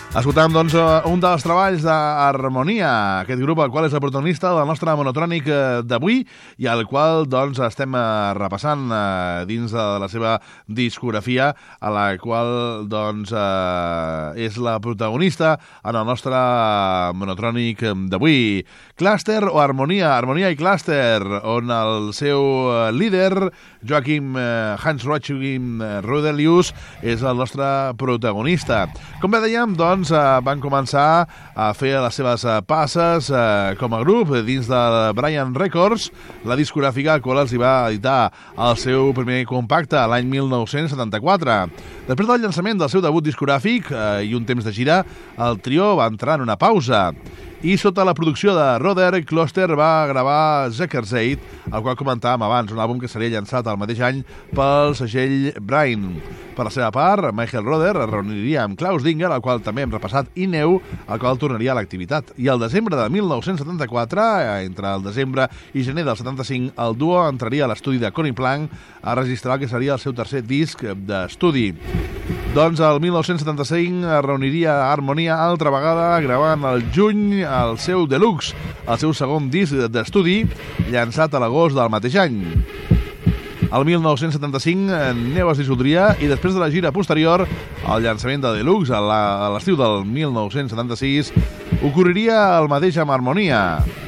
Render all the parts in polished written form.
Escoltàvem, doncs, un dels treballs d'Harmonia, aquest grup al qual és el protagonista del nostre monotrònic d'avui i al qual, doncs, estem repassant dins de la seva discografia, a la qual, doncs, és la protagonista en el nostre monotrònic d'avui. Cluster o Harmonia, Harmonia i Cluster, on el seu líder, Hans-Joachim Rodelius, és el nostre protagonista. Com bé dèiem, doncs, van començar a fer les seves passes com a grup dins de Brian Records, la discogràfica al qual els hi va editar el seu primer compacte l'any 1974. Després del llançament del seu debut discogràfic i un temps de gira, el trio va entrar en una pausa. I sota la producció de Roder, Cluster va gravar Zekerseit, el qual comentàvem abans, un àlbum que seria llançat el mateix any pel segell Brain. Per la seva part, Michael Roder es reuniria amb Klaus Dinger, el qual també hem repassat, i Neu, el qual tornaria a l'activitat. I al desembre de 1974, entre el desembre i gener del 75, el duo entraria a l'estudi de Conny Plank a registrar el que seria el seu tercer disc d'estudi. Doncs el 1975 es reuniria a Harmonia altra vegada, gravant al juny el seu Deluxe, el seu segon disc d'estudi, llançat a l'agost del mateix any. El 1975 Neu es dissoldria i després de la gira posterior, el llançament de Deluxe a l'estiu del 1976 ocorreria el mateix amb Harmonia.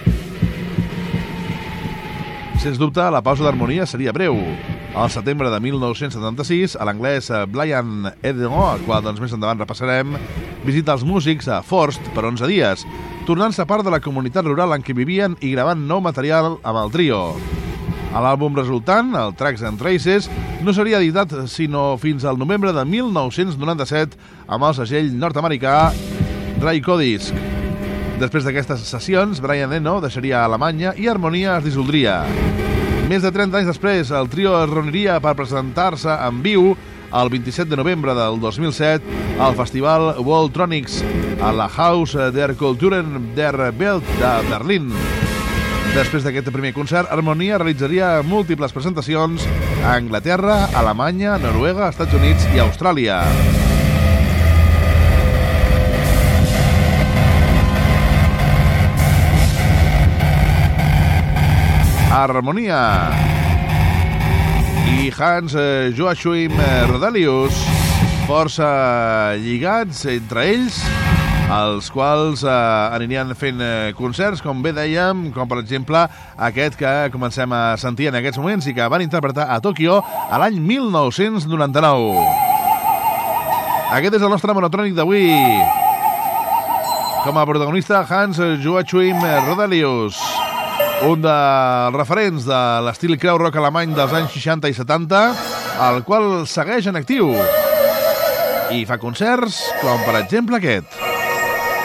Sens dubte, la pausa d'Harmonia seria breu. Al setembre de 1976, l'anglès Brian Eno, el qual doncs, més endavant repassarem, visita els músics a Forst per 11 dies, tornant-se part de la comunitat rural en què vivien i gravant nou material amb el trio. L'àlbum resultant, el Tracks and Traces, no seria editat sinó fins al novembre de 1997 amb el segell nord-americà Rykodisc. Després d'aquestes sessions, Brian Eno deixaria Alemanya i Harmonia es dissoldria. Més de 30 anys després, el trio es reuniria per presentar-se en viu el 27 de novembre del 2007 al festival Worldtronics a la Haus der Kulturen der Welt de Berlín. Després d'aquest primer concert, Harmonia realitzaria múltiples presentacions a Anglaterra, Alemanya, Noruega, Estats Units i Austràlia. Harmonia i Hans-Joachim Rodelius, força lligats entre ells, els quals anirien fent concerts, com bé dèiem, com per exemple aquest que comencem a sentir en aquests moments i que van interpretar a Tòquio a l'any 1999. Aquest és el nostre monotrònic d'avui. Com a protagonista, Hans-Joachim Rodelius, un dels referents de l'estil krautrock alemany dels anys 60 i 70, el qual segueix en actiu i fa concerts com per exemple aquest.